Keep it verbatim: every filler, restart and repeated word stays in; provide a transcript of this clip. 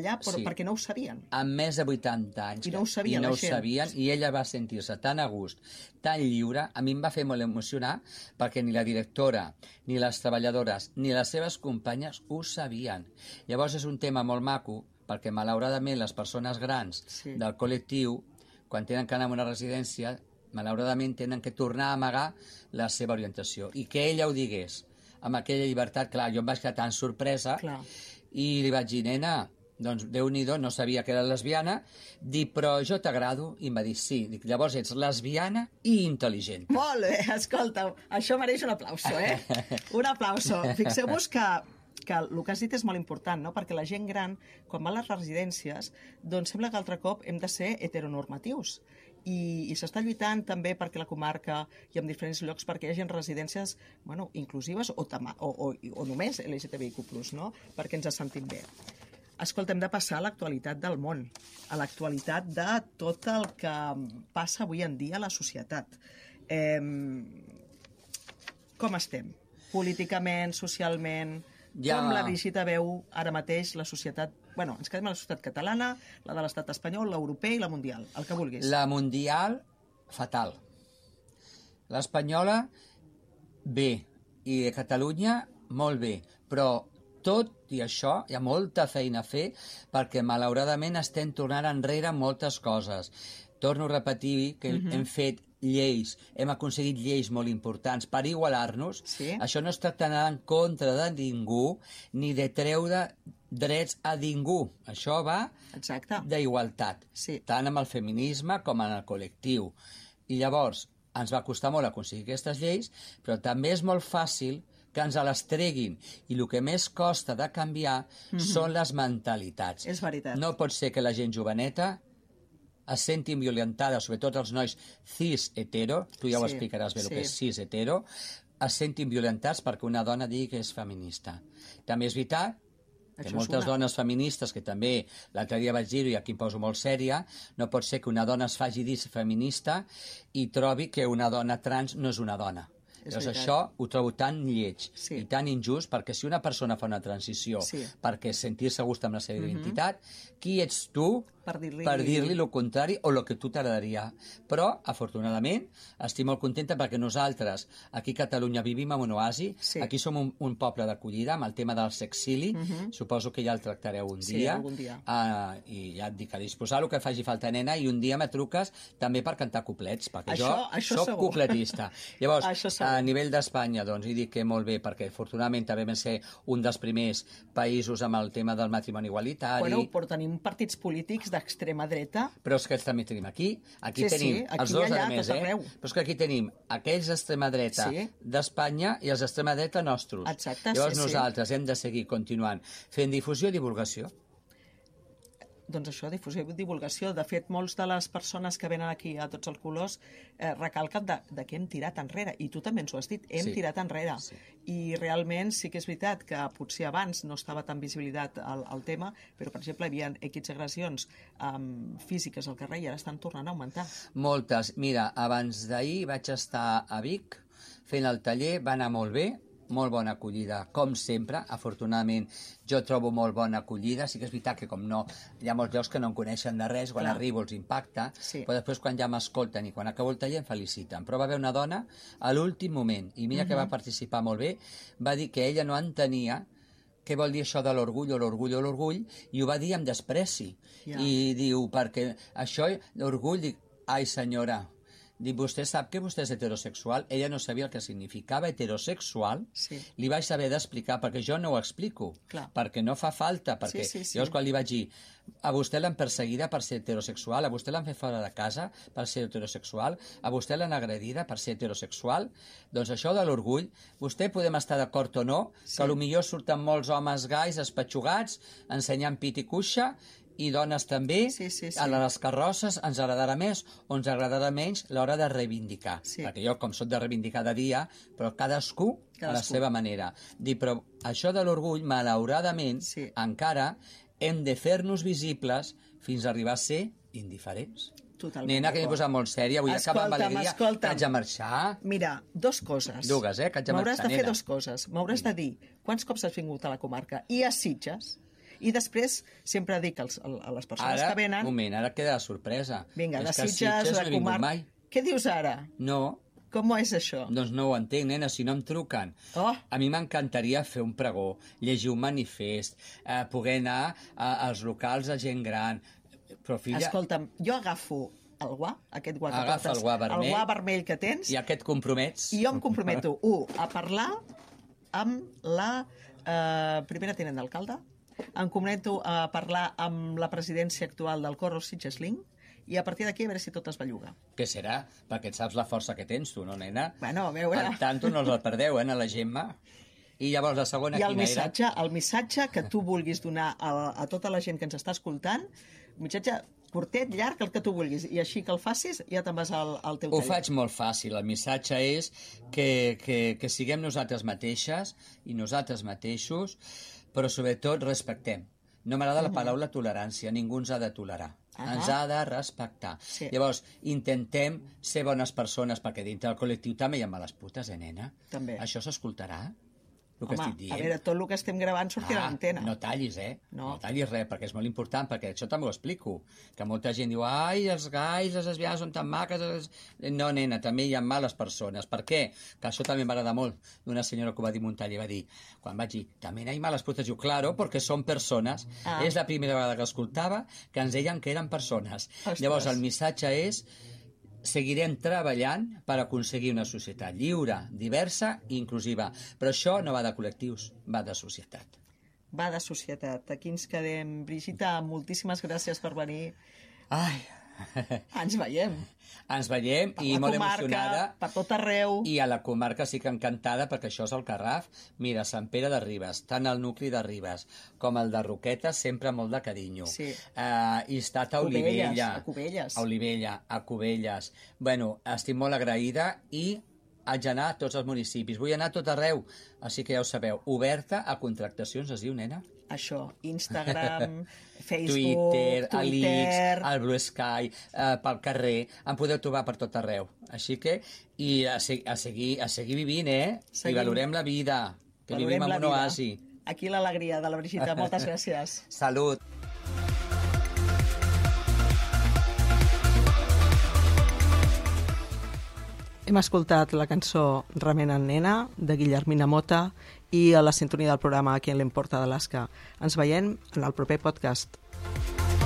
allà però, sí. perquè no ho sabien. Amb més de vuitanta anys. I no ho sabien, I no la ho gent. sabien, i ella va sentir-se tan a gust, tan lliure. A mi em va fer molt emocionar, perquè ni la directora, ni les treballadores, ni les seves companyes ho sabien. Llavors és un tema molt maco, perquè malauradament les persones grans sí. del col·lectiu, quan tenen que anar a una residència, malauradament tenen que tornar a amagar la seva orientació. I que ella ho digués, amb aquella llibertat, clar, jo em vaig quedar tan sorpresa, clar. I li vaig dir, nena, doncs Déu-n'hi-do, no sabia que era lesbiana, dic, però jo t'agrado, i em va dir, sí, dic, llavors ets lesbiana i intel·ligent. Molt bé, escolta, això mereix un aplauso, eh? Un aplauso. Fixeu-vos que que el que has dit és molt important, no? Perquè la gent gran, quan va a les residències, doncs sembla que altre cop hem de ser heteronormatius. I, i s'està lluitant també perquè la comarca i en diferents llocs perquè hi hagi residències bueno, inclusives o, o, o, o només L G T B I Q plus, no? Perquè ens sentim bé. Escolta, hem de passar a l'actualitat del món, a l'actualitat de tot el que passa avui en dia a la societat. Eh, com estem? Políticament, socialment... Ja. Com la Brigitte veu ara mateix la societat... Bueno, ens quedem a la societat catalana, la de l'estat espanyol, l'europea i la mundial, el que vulguis. La mundial, fatal. L'espanyola, bé. I de Catalunya, molt bé. Però tot i això hi ha molta feina a fer perquè malauradament estem tornant enrere moltes coses. Torno a repetir que uh-huh. hem fet lleis, hem aconseguit lleis molt importants per igualar-nos. Sí? Això no està anant en contra de ningú ni de treure drets a ningú. Això va d'igualtat, sí. tant amb el feminisme com en el col·lectiu. I llavors ens va costar molt aconseguir aquestes lleis, però també és molt fàcil que ens les treguin. I el que més costa de canviar mm-hmm. són les mentalitats. És veritat. No pot ser que la gent joveneta es sentin violentada, sobretot els nois cis-hetero, tu ja sí, ho explicaràs bé sí. el que és cis-hetero, es sentin violentats perquè una dona digui que és feminista. També és veritat que Això moltes una... dones feministes, que també l'altre dia vaig dir-ho i aquí em poso molt sèria, no pot ser que una dona es faci dir feminista i trobi que una dona trans no és una dona. Llavors això ho trobo tan lleig sí. i tan injust, perquè si una persona fa una transició sí. perquè sentir-se a gust amb la seva uh-huh. identitat, qui ets tu per dir-li per dir-li el contrari o el que tu t'agradaria? Però, afortunadament, estic molt contenta perquè nosaltres aquí a Catalunya vivim en un oasi, sí. aquí som un, un poble d'acollida amb el tema del sexili, uh-huh. suposo que ja el tractareu un sí, dia, algun dia. Uh, i ja et dic a disposar el que faci falta, nena, i un dia me truques també per cantar coplets, perquè això, jo això soc segur. Copletista. Llavors, a nivell d'Espanya, doncs, i dic que molt bé, perquè afortunadament també vam ser un dels primers països amb el tema del matrimoni igualitari. Bueno, però tenim partits polítics d'extrema dreta. Però és que també tenim aquí. Aquí sí, tenim sí, aquí els dos allà, a més, eh? Però és que aquí tenim aquells d'extrema dreta sí. d'Espanya i els d'extrema dreta nostres. Exacte, Llavors sí, nosaltres sí. hem de seguir continuant fent difusió i divulgació. Doncs això, difusió i divulgació. De fet, molts de les persones que venen aquí a Tots els Colors eh, recalquen de, de que hem tirat enrere. I tu també ens ho has dit, hem sí. tirat enrere. Sí. I realment sí que és veritat que potser abans no estava tan visibilitat el, el tema, però, per exemple, hi havia equis agressions um, físiques al carrer i ara estan tornant a augmentar. Moltes. Mira, abans d'ahir vaig estar a Vic fent el taller, va anar molt bé, molt bona acollida, com sempre, afortunadament jo trobo molt bona acollida, sí que és veritat que com no, hi ha molts llocs que no em coneixen de res, quan Clar. arribo els impacta, sí. però després quan ja m'escolten i quan acabo el taller em feliciten, però va haver una dona a l'últim moment, i mira uh-huh. que va participar molt bé, va dir que ella no entenia què vol dir això de l'orgull o l'orgull o l'orgull, i ho va dir amb despreci, yeah. i diu, perquè això, l'orgull, dic, ai senyora, dic, vostè sap que vostè és heterosexual? Ella no sabia el que significava heterosexual. Sí. Li vaig saber d'explicar, perquè jo no ho explico. Clar. Perquè no fa falta. Perquè sí, sí, sí. Llavors, quan li vaig dir, a vostè l'han perseguida per ser heterosexual, a vostè l'han fet fora de casa per ser heterosexual, a vostè l'han agredida per ser heterosexual, doncs això de l'orgull, vostè podem estar d'acord o no, sí. que potser surten molts homes gais espatxugats, ensenyant pit i cuixa, i dones també, sí, sí, sí. a les carrosses ens agradarà més o ens agradarà menys l'hora de reivindicar. Sí. Perquè jo, com soc de reivindicar de dia, però cadascú, cadascú. a la seva manera. Dir, però això de l'orgull, malauradament, sí. encara hem de fer-nos visibles fins a arribar a ser indiferents. Totalment. Nena, que m'he posat molt sèria, vull acabar amb alegria, que haig de marxar. Mira, dos coses. Dues, eh, que haig de marxar, M'hauràs de fer dues coses. M'hauràs de dir quants cops has vingut a la comarca i a Sitges, I després sempre dic als, a les persones Ara, que venen... un moment, ara queda la sorpresa. Vinga, És de que a Sitges, no de he vingut comarca... mai. Què dius ara? No, Com és això? doncs no ho entenc, nena, si no em truquen. Oh. A mi m'encantaria fer un pregó, llegir un manifest, eh, poder anar a, als locals de gent gran. Però, filla... Escolta'm, jo agafo el guà, aquest guà que Agafa portes, el guà vermell. el guà vermell que tens, I aquest compromets? i jo em comprometo, u, a parlar amb la eh, primera tinent d'alcalde, em comprometo a parlar amb la presidència actual del Corro Sitges Link, i a partir d'aquí a veure si tot es belluga. Què serà? Perquè et saps la força que tens tu, no, nena? Bueno, a veure... Per tant, tu no els la perdeu, eh, a la Gemma. I llavors la segona, I el quina missatge, era? el missatge que tu vulguis donar a, a tota la gent que ens està escoltant, un missatge curtet, llarg, el que tu vulguis, i així que el facis ja te'n vas al, al teu Ho taller. faig molt fàcil. El missatge és que, que, que siguem nosaltres mateixes i nosaltres mateixos, però sobretot respectem. No m'agrada la paraula tolerància, ningú ens ha de tolerar. Ah. Ens ha de respectar. Sí. Llavors, intentem ser bones persones, perquè dintre del col·lectiu també hi ha males putes, eh, nena? També. Això s'escoltarà? El que Home, estic dient? a veure, tot el que estem gravant sortirà Ah, a l'antena. no tallis, eh? No. No tallis res, perquè és molt important, perquè això també ho explico. Que molta gent diu, ai, els gais, les lesbianes són tan maques... Les... No, nena, també hi ha males persones. Per què? Que això també m'agrada molt d'una senyora que ho va dir Montalle, va dir, quan vaig dir, també hi ha males putes, diu, claro, perquè són persones. Ah. És la primera vegada que escoltava que ens deien que eren persones. Ostres. Llavors, el missatge és seguirem treballant per aconseguir una societat lliure, diversa i inclusiva. Però això no va de col·lectius, va de societat. Va de societat. Aquí ens quedem. Brigitta, moltíssimes gràcies per venir. Ai, Ens veiem. ens veiem Per i la molt comarca, emocionada. per tot arreu. I a la comarca sí que encantada perquè això és el Garraf. Mira, Sant Pere de Ribes, tant el nucli de Ribes com el de Roquetes, sempre molt de carinyo. Sí. Uh, he estat a Cubelles, Olivella. a Cubelles. A Olivella, a Cubelles. Bueno, estic molt agraïda i haig d'anar a tots els municipis. Vull anar a tot arreu. Així que ja ho sabeu, oberta a contractacions, es diu, nena? Això, Instagram, Facebook, Twitter, Twitter... l'X, el Blue Sky, eh, pel carrer, em podeu trobar per tot arreu. Així que, i a, se a, seguir, a seguir vivint, eh? Seguim. I valorem la vida, que Valorem vivim la en un vida. oasi. Aquí l'alegria de la Brigitta. Moltes gràcies. Salut! Hem escoltat la cançó Remena nena, de Guillermina Mota, i a la sintonia del programa Qui en l'importa d'Alaska. Ens veiem en el proper podcast.